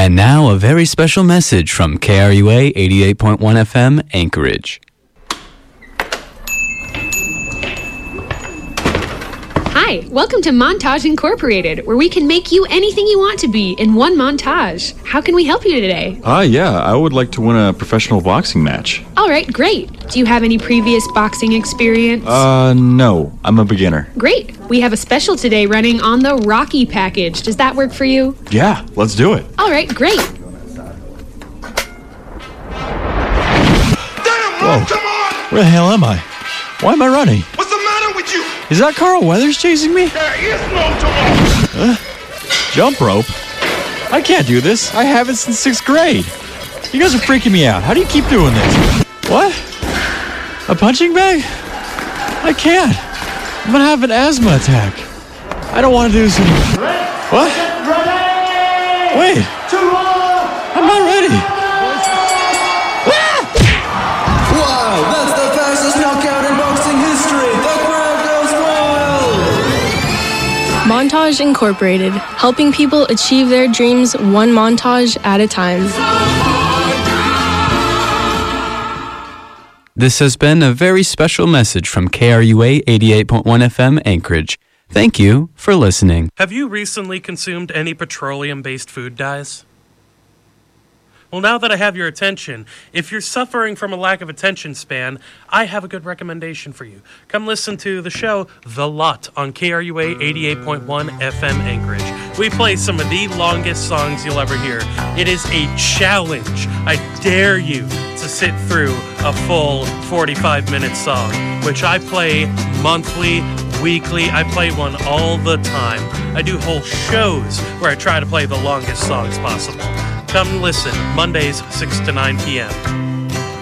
And now a very special message from KRUA 88.1 FM Anchorage. Hi, welcome to Montage Incorporated, where we can make you anything you want to be in one montage. How can we help you today? Yeah, I would like to win a professional boxing match. All right, great. Do you have any previous boxing experience? No, I'm a beginner. Great. We have a special today running on the Rocky package. Does that work for you? Yeah, let's do it. All right, great. Whoa, Come on! where the hell am I? Why am I running? What's the matter with you? Is that Carl Weathers chasing me? There is no tomorrow. Jump rope? I can't do this. I haven't since 6th grade. You guys are freaking me out. How do you keep doing this? What? A punching bag? I can't. I'm gonna have an asthma attack. I don't want to do this anymore. What? Wait. I'm not ready. Wow, that's the fastest knockout in boxing history. The crowd goes wild. Montage Incorporated, helping people achieve their dreams one montage at a time. This has been a very special message from KRUA 88.1 FM Anchorage. Thank you for listening. Have you recently consumed any petroleum-based food dyes? Well, now that I have your attention, if you're suffering from a lack of attention span, I have a good recommendation for you. Come listen to the show The Lot on KRUA 88.1 FM Anchorage. We play some of the longest songs you'll ever hear. It is a challenge. I dare you to sit through a full 45-minute song, which I play monthly, weekly. I play one all the time. I do whole shows where I try to play the longest songs possible. Come listen, Mondays, 6 to 9 p.m.